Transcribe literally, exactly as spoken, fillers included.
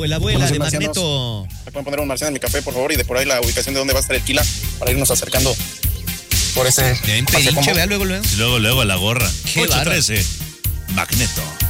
abuela, abuela de Magneto. ¿Me pueden poner un marciano en mi café, por favor? Y de por ahí la ubicación de dónde va a estar el Kila para irnos acercando por ese... Bien pedinche, vea luego, luego. Y luego, luego la gorra. Qué ocho trece, Magneto.